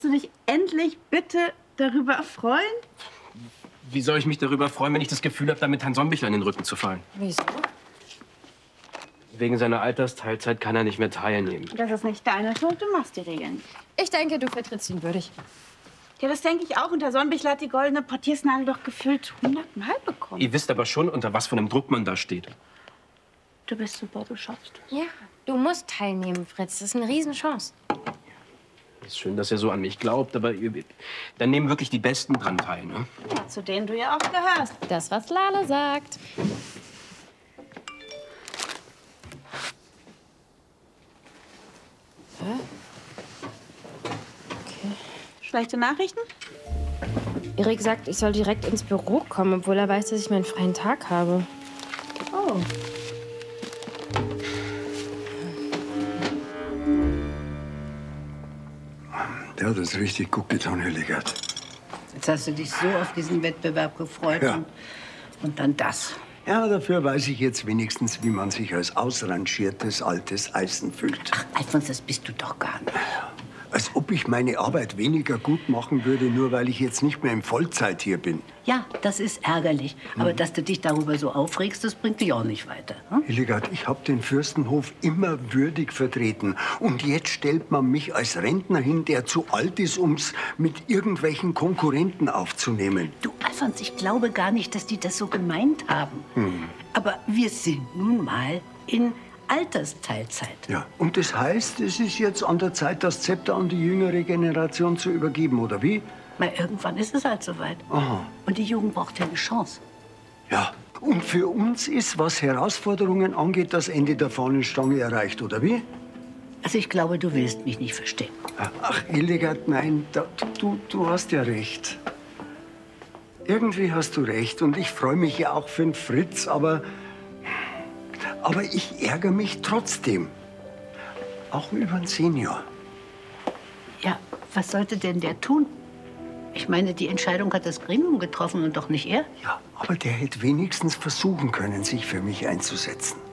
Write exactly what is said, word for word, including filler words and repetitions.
Du dich endlich bitte darüber freuen? Wie soll ich mich darüber freuen, wenn ich das Gefühl habe, damit Herrn Sombichler in den Rücken zu fallen? Wieso? Wegen seiner Altersteilzeit kann er nicht mehr teilnehmen. Das ist nicht deine Schuld, du machst die Regeln. Ich denke, du vertrittst ihn würdig. Ja, das denke ich auch. Und der Sonnenbichler hat die goldene Portiersnadel doch gefühlt hundertmal bekommen. Ihr wisst aber schon, unter was für einem Druck man da steht. Du bist super, du schaffst es. Ja, du musst teilnehmen, Fritz. Das ist eine Riesenchance. Es ist schön, dass ihr so an mich glaubt, aber ihr, dann nehmen wirklich die Besten dran teil, ne? Ja, zu denen du ja auch gehörst. Das, was Lale sagt. Hä? Okay. Schlechte Nachrichten? Erik sagt, ich soll direkt ins Büro kommen, obwohl er weiß, dass ich meinen freien Tag habe. Oh. Der hat uns richtig gut getan, Hildegard. Jetzt hast du dich so auf diesen Wettbewerb gefreut. Ja. Und, und dann das. Ja, dafür weiß ich jetzt wenigstens, wie man sich als ausrangiertes altes Eisen fühlt. Ach, Alfons, das bist du doch gar nicht. Als ob ich meine Arbeit weniger gut machen würde, nur weil ich jetzt nicht mehr in Vollzeit hier bin. Ja, das ist ärgerlich. Aber dass du dich darüber so aufregst, das bringt dich auch nicht weiter. Hm? Hildegard, ich habe den Fürstenhof immer würdig vertreten. Und jetzt stellt man mich als Rentner hin, der zu alt ist, um's mit irgendwelchen Konkurrenten aufzunehmen. Du, Alfons, ich glaube gar nicht, dass die das so gemeint haben. Hm. Aber wir sind nun mal in Altersteilzeit. Ja, und das heißt, es ist jetzt an der Zeit, das Zepter an die jüngere Generation zu übergeben, oder wie? Mal irgendwann ist es halt soweit. Aha. Und die Jugend braucht ja eine Chance. Ja, und für uns ist, was Herausforderungen angeht, das Ende der Fahnenstange erreicht, oder wie? Also ich glaube, du willst mich nicht verstehen. Ach, Hildegard, nein, da, du, du hast ja recht. Irgendwie hast du recht und ich freue mich ja auch für den Fritz, aber, aber ich ärgere mich trotzdem. Auch über den Senior. Ja, was sollte denn der tun? Ich meine, die Entscheidung hat das Gremium getroffen und doch nicht er. Ja, aber der hätte wenigstens versuchen können, sich für mich einzusetzen.